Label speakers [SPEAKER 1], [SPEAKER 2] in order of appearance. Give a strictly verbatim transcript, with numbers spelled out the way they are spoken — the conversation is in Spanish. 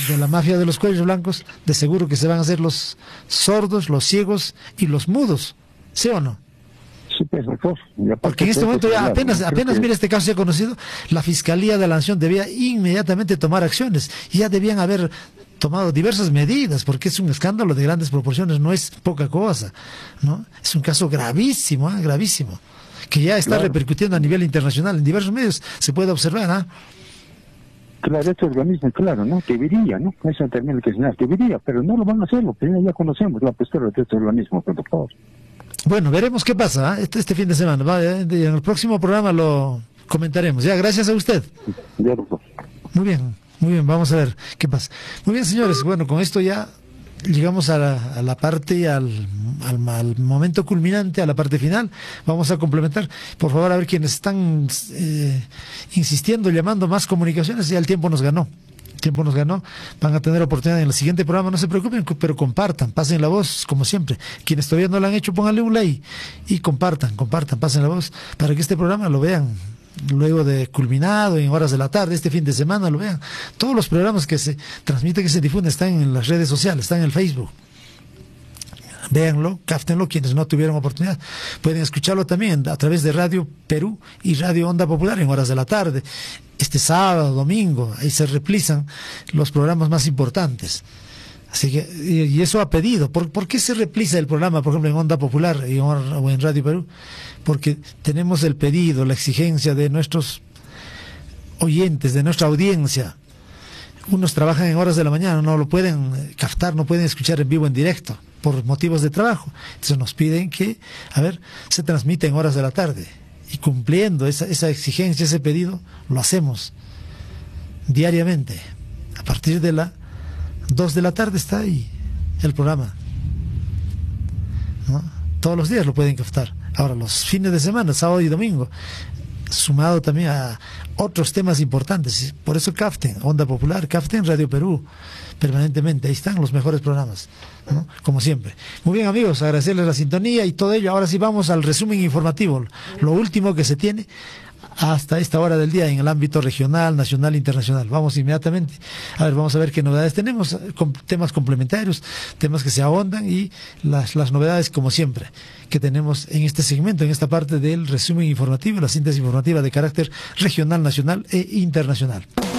[SPEAKER 1] de la mafia de los cuellos blancos, de seguro que se van a hacer los sordos, los ciegos y los mudos, ¿sí o no?
[SPEAKER 2] Sí, pues, doctor.
[SPEAKER 1] Porque en este momento ya apenas, apenas que... mira este caso se ha conocido, la Fiscalía de la Nación debía inmediatamente tomar acciones, y ya debían haber tomado diversas medidas, porque es un escándalo de grandes proporciones, no es poca cosa, ¿no? Es un caso gravísimo, ¿eh? gravísimo, que ya está claro. repercutiendo a nivel internacional, en diversos medios se puede observar, ¿ah? ¿eh?
[SPEAKER 2] Claro, este organismo, claro, ¿no? Debería, ¿no? Ese término que señala, debería, pero no lo van a hacer, pero ya conocemos la postura de este organismo, doctor.
[SPEAKER 1] Bueno, veremos qué pasa ¿eh? este, este fin de semana. ¿Va? En el próximo programa lo comentaremos. Ya, gracias a usted.
[SPEAKER 2] Ya, doctor.
[SPEAKER 1] Muy bien, muy bien, vamos a ver qué pasa. Muy bien, señores, bueno, con esto ya llegamos a la, a la parte, al, al, al momento culminante, a la parte final. Vamos a complementar. Por favor, a ver quienes están eh, insistiendo, llamando más comunicaciones, ya el tiempo nos ganó. El tiempo nos ganó, van a tener oportunidad en el siguiente programa, no se preocupen, pero compartan, pasen la voz, como siempre. Quienes todavía no lo han hecho, pónganle un like y compartan, compartan, pasen la voz, para que este programa lo vean luego de culminado, en horas de la tarde, este fin de semana, lo vean. Todos los programas que se transmiten, que se difunden, están en las redes sociales, están en el Facebook. Véanlo, cáftenlo, quienes no tuvieron oportunidad. Pueden escucharlo también a través de Radio Perú y Radio Onda Popular en horas de la tarde. Este sábado, domingo, ahí se replican los programas más importantes. Así que, y, y eso ha pedido. ¿Por, ¿Por qué se replica el programa, por ejemplo, en Onda Popular y, o en Radio Perú? Porque tenemos el pedido, la exigencia de nuestros oyentes, de nuestra audiencia. Unos trabajan en horas de la mañana, no lo pueden captar, no pueden escuchar en vivo, en directo, por motivos de trabajo. Entonces nos piden que, a ver, se transmite en horas de la tarde. Y cumpliendo esa, esa exigencia, ese pedido, lo hacemos diariamente. A partir de las dos de la tarde está ahí el programa, ¿no? Todos los días lo pueden captar. Ahora, los fines de semana, sábado y domingo, sumado también a otros temas importantes. Por eso capten Onda Popular, capten Radio Perú permanentemente. Ahí están los mejores programas, ¿no? Como siempre. Muy bien, amigos, agradecerles la sintonía y todo ello. Ahora sí vamos al resumen informativo, lo último que se tiene hasta esta hora del día en el ámbito regional, nacional e internacional. Vamos inmediatamente. A ver, vamos a ver qué novedades tenemos, con temas complementarios, temas que se ahondan y las, las novedades, como siempre, que tenemos en este segmento, en esta parte del resumen informativo, la síntesis informativa de carácter regional, nacional e internacional.